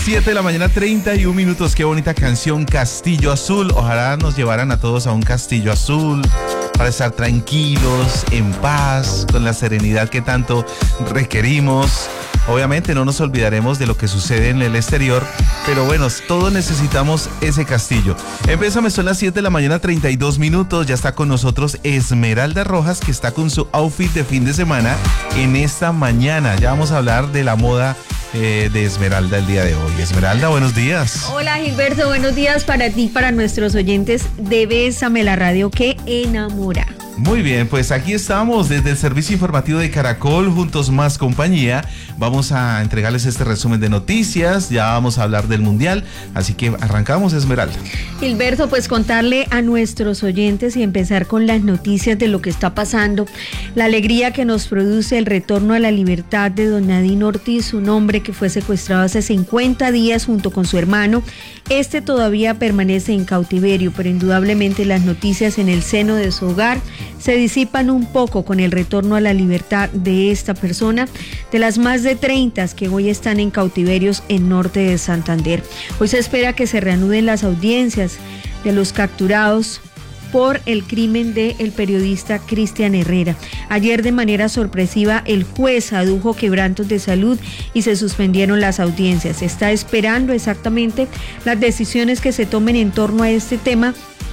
7 de la mañana, 31 minutos. Qué bonita canción, Castillo Azul. Ojalá nos llevaran a todos a un castillo azul para estar tranquilos, en paz, con la serenidad que tanto requerimos. Obviamente no nos olvidaremos de lo que sucede en el exterior, pero bueno, todos necesitamos ese castillo. Empezamos, son las 7 de la mañana, 32 minutos. Ya está con nosotros Esmeralda Rojas, que está con su outfit de fin de semana en esta mañana. Ya vamos a hablar de la moda de Esmeralda el día de hoy. Esmeralda, buenos días. Hola Gilberto, buenos días para ti, para nuestros oyentes de Bésame la Radio que enamora. Muy bien, pues aquí estamos desde el servicio informativo de Caracol, Juntos Más Compañía. Vamos a entregarles este resumen de noticias, ya vamos a hablar del Mundial, así que arrancamos, Esmeralda. Gilberto, pues contarle a nuestros oyentes y empezar con las noticias de lo que está pasando, la alegría que nos produce el retorno a la libertad de don Nadine Ortiz, un hombre que fue secuestrado hace 50 días junto con su hermano. Este todavía permanece en cautiverio, pero indudablemente las noticias en el seno de su hogar se disipan un poco con el retorno a la libertad de esta persona, de las más de 30 que hoy están en cautiverios en norte de Santander. Hoy se espera que se reanuden las audiencias de los capturados por el crimen del periodista Cristian Herrera. Ayer, de manera sorpresiva, el juez adujo quebrantos de salud y se suspendieron las audiencias. Se está esperando exactamente las decisiones que se tomen en torno a este tema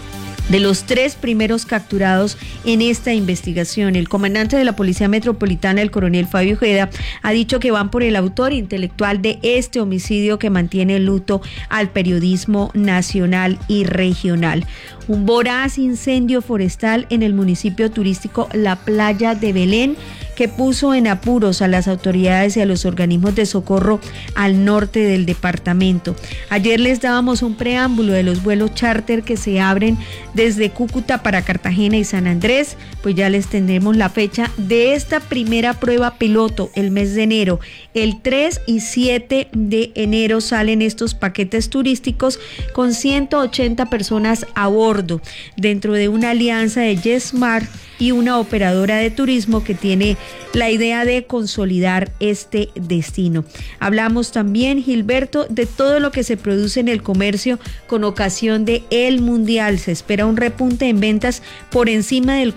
de los 3 primeros capturados en esta investigación. El comandante de la Policía Metropolitana, el coronel Fabio Ojeda, ha dicho que van por el autor intelectual de este homicidio que mantiene el luto al periodismo nacional y regional. Un voraz incendio forestal en el municipio turístico La Playa de Belén, que puso en apuros a las autoridades y a los organismos de socorro al norte del departamento. Ayer les dábamos un preámbulo de los vuelos charter que se abren desde Cúcuta para Cartagena y San Andrés, pues ya les tendremos la fecha de esta primera prueba piloto el mes de enero. El 3 y 7 de enero salen estos paquetes turísticos con 180 personas a bordo, dentro de una alianza de YesMart y una operadora de turismo que tiene la idea de consolidar este destino. Hablamos también, Gilberto, de todo lo que se produce en el comercio con ocasión de el Mundial. Se espera un repunte en ventas por encima del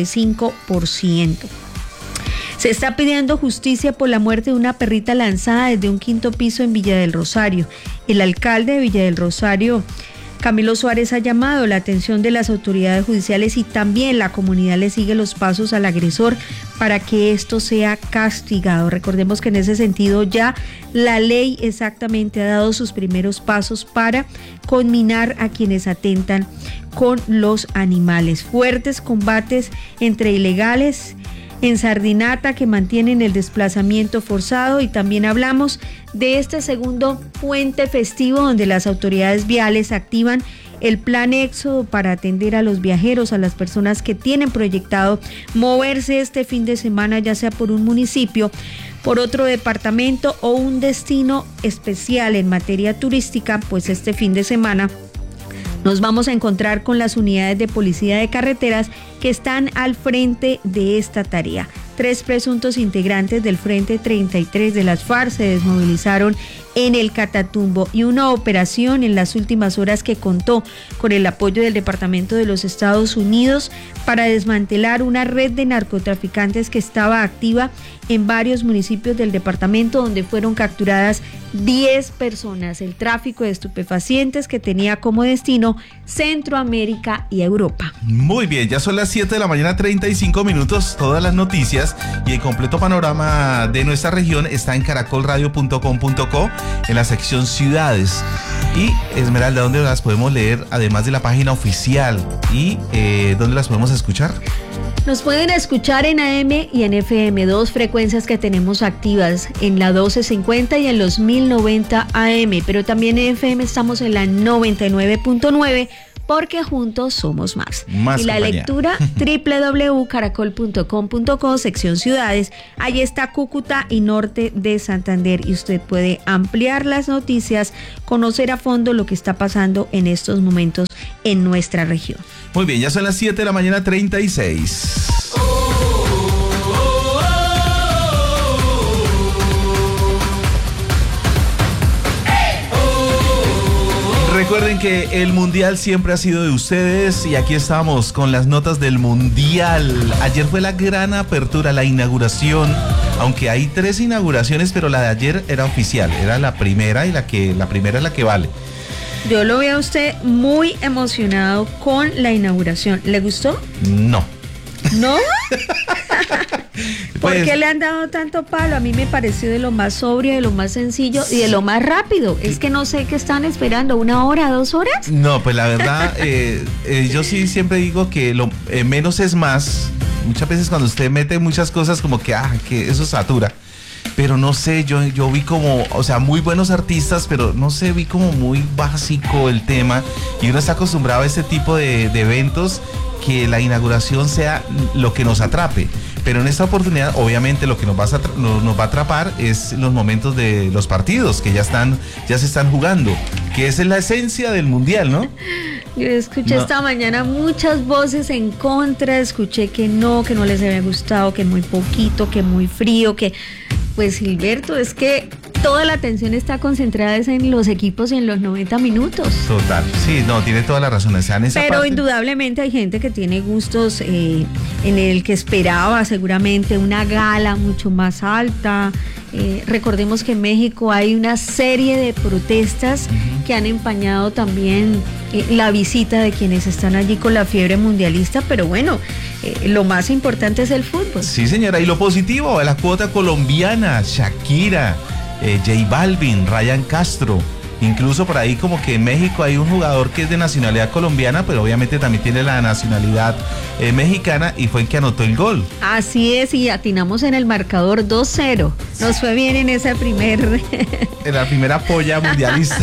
45%. Se está pidiendo justicia por la muerte de una perrita lanzada desde un 5º piso en Villa del Rosario. El alcalde de Villa del Rosario, Camilo Suárez, ha llamado la atención de las autoridades judiciales y también la comunidad le sigue los pasos al agresor para que esto sea castigado. Recordemos que en ese sentido ya la ley exactamente ha dado sus primeros pasos para conminar a quienes atentan con los animales. Fuertes combates entre ilegales en Sardinata que mantienen el desplazamiento forzado, y también hablamos de este segundo puente festivo donde las autoridades viales activan el plan Éxodo para atender a los viajeros, a las personas que tienen proyectado moverse este fin de semana, ya sea por un municipio, por otro departamento o un destino especial en materia turística. Pues este fin de semana nos vamos a encontrar con las unidades de policía de carreteras que están al frente de esta tarea. 3 presuntos integrantes del Frente 33 de las FARC se desmovilizaron en el Catatumbo, y una operación en las últimas horas que contó con el apoyo del Departamento de los Estados Unidos para desmantelar una red de narcotraficantes que estaba activa en varios municipios del departamento, donde fueron capturadas 10 personas. El tráfico de estupefacientes que tenía como destino Centroamérica y Europa. Muy bien, ya son las 7 de la mañana, 35 minutos. Todas las noticias y el completo panorama de nuestra región está en caracolradio.com.co, en la sección ciudades. Y Esmeralda, ¿dónde las podemos leer además de la página oficial? Y ¿dónde las podemos escuchar? Nos pueden escuchar en AM y en FM, 2 frecuencias que tenemos activas, en la 1250 y en los 1090 AM, pero también en FM estamos en la 99.9, porque juntos somos más. Y la compañía. lectura www.caracol.com.co, sección ciudades, ahí está Cúcuta y norte de Santander, y usted puede ampliar las noticias, conocer a fondo lo que está pasando en estos momentos en nuestra región. Muy bien, ya son las 7 de la mañana, 36. Recuerden que el Mundial siempre ha sido de ustedes y aquí estamos con las notas del Mundial. Ayer fue la gran apertura, la inauguración, aunque hay 3 inauguraciones, pero la de ayer era oficial, era la primera y la primera es la que vale. Yo lo veo a usted muy emocionado con la inauguración. ¿Le gustó? No. ¿No? ¿Por Pues, qué le han dado tanto palo? A mí me pareció de lo más sobrio, de lo más sencillo y de lo más rápido. Es que no sé qué están esperando, 1 hora, 2 horas. No, pues la verdad, yo sí siempre digo que lo menos es más. Muchas veces cuando usted mete muchas cosas como que eso satura. Pero no sé, yo vi como, o sea, muy buenos artistas, pero no sé, vi como muy básico el tema. Y uno está acostumbrado a este tipo de eventos, que la inauguración sea lo que nos atrape. Pero en esta oportunidad, obviamente, lo que nos va a atrapar es los momentos de los partidos, que ya se están jugando, que esa es la esencia del Mundial, ¿no? Yo escuché esta mañana muchas voces en contra, escuché que no les había gustado, que muy poquito, que muy frío, que... Pues Gilberto, es que toda la atención está concentrada en los equipos y en los 90 minutos. Total, sí, no, tiene toda la razón. Pero indudablemente hay gente que tiene gustos en el que esperaba seguramente una gala mucho más alta. Recordemos que en México hay una serie de protestas que han empañado también la visita de quienes están allí con la fiebre mundialista, pero bueno, lo más importante es el fútbol. Sí, señora, y lo positivo, la cuota colombiana, Shakira, J Balvin, Ryan Castro. Incluso por ahí como que en México hay un jugador que es de nacionalidad colombiana, pero obviamente también tiene la nacionalidad mexicana y fue el que anotó el gol. Así es, y atinamos en el marcador 2-0. Nos fue bien en esa en la primera polla mundialista.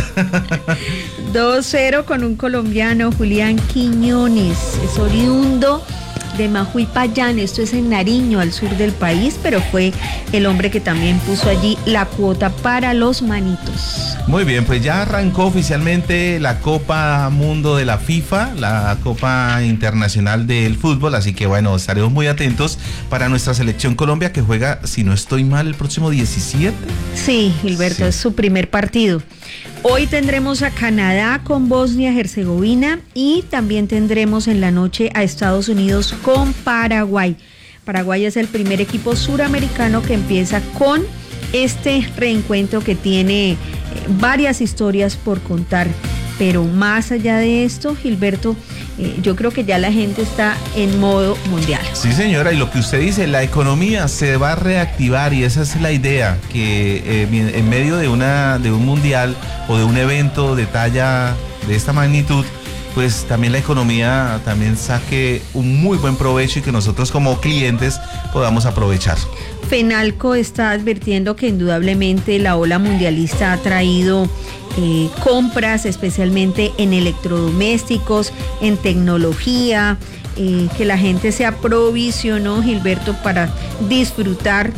2-0 con un colombiano, Julián Quiñones. Es oriundo de Majuy Payán, esto es en Nariño, al sur del país, pero fue el hombre que también puso allí la cuota para los manitos. Muy bien, pues ya arrancó oficialmente la Copa Mundo de la FIFA, la Copa Internacional del Fútbol, así que bueno, estaremos muy atentos para nuestra selección Colombia, que juega, si no estoy mal, el próximo 17. Sí, Gilberto, sí. Es su primer partido. Hoy tendremos a Canadá con Bosnia-Herzegovina y también tendremos en la noche a Estados Unidos con Paraguay. Paraguay es el primer equipo suramericano que empieza con este reencuentro que tiene varias historias por contar. Pero más allá de esto, Gilberto, yo creo que ya la gente está en modo mundial. Sí, señora, y lo que usted dice, la economía se va a reactivar y esa es la idea, que en medio de un mundial o de un evento de talla de esta magnitud, pues también la economía también saque un muy buen provecho y que nosotros como clientes podamos aprovechar. Fenalco está advirtiendo que indudablemente la ola mundialista ha traído compras, especialmente en electrodomésticos, en tecnología, que la gente se aprovisionó, Gilberto, para disfrutar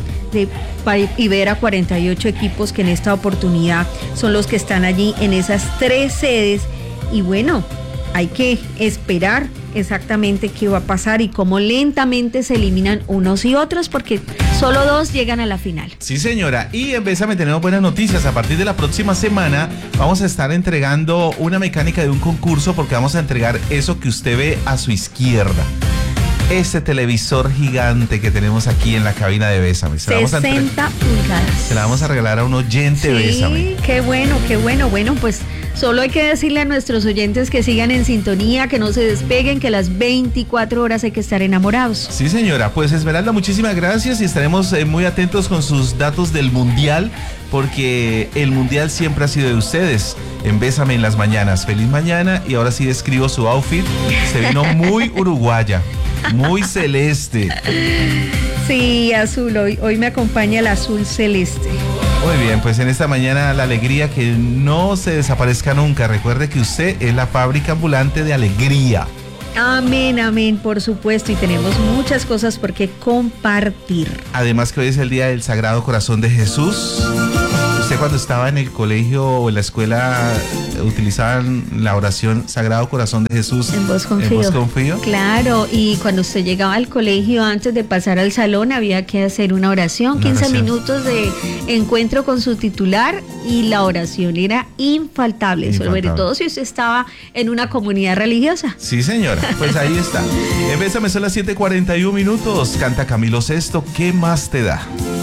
y ver a 48 equipos que en esta oportunidad son los que están allí en esas 3 sedes. Y bueno, hay que esperar exactamente qué va a pasar y cómo lentamente se eliminan unos y otros, porque solo 2 llegan a la final. Sí, señora, y en Bésame tenemos buenas noticias. A partir de la próxima semana vamos a estar entregando una mecánica de un concurso, porque vamos a entregar eso que usted ve a su izquierda. Este televisor gigante que tenemos aquí en la cabina de Bésame. 60 pulgadas. Se la vamos a regalar a un oyente, sí, Bésame. Sí, qué bueno, qué bueno. Bueno, pues solo hay que decirle a nuestros oyentes que sigan en sintonía, que no se despeguen, que las 24 horas hay que estar enamorados. Sí, señora. Pues Esmeralda, muchísimas gracias y estaremos muy atentos con sus datos del Mundial, porque el Mundial siempre ha sido de ustedes. En Bésame en las mañanas. Feliz mañana, y ahora sí describo su outfit. Se vino muy uruguaya, muy celeste. Sí, azul. Hoy me acompaña el azul celeste. Muy bien, pues en esta mañana la alegría que no se desaparezca nunca. Recuerde que usted es la fábrica ambulante de alegría. Amén, amén, por supuesto, y tenemos muchas cosas por qué compartir. Además que hoy es el día del Sagrado Corazón de Jesús. Usted cuando estaba en el colegio o en la escuela utilizaban la oración Sagrado Corazón de Jesús? En vos confío. En vos confío. Claro, y cuando usted llegaba al colegio, antes de pasar al salón, había que hacer una oración, 15 minutos de encuentro con su titular, y la oración era infaltable, sobre todo si usted estaba en una comunidad religiosa. Sí, señora, pues ahí está. En Bésame son las 7:41 minutos. Canta Camilo Sesto, ¿qué más te da?